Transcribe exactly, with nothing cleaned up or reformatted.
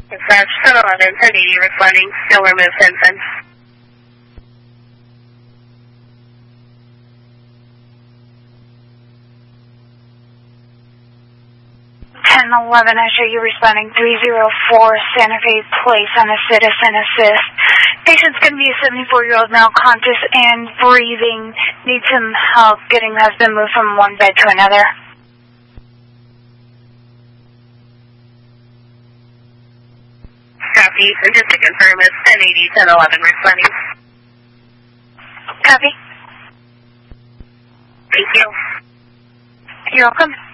Dispatch ten eleven, ten eighty, responding, still remove ten cents. ten eleven, I show you responding three oh four Santa Fe Place on a citizen assist. Patient's going to be a seventy-four-year-old male, conscious and breathing, needs some help getting husband moved from one bed to another. Copy, and just to confirm, it's ten eighty, ten eleven, responding. Copy. Thank you. You're welcome.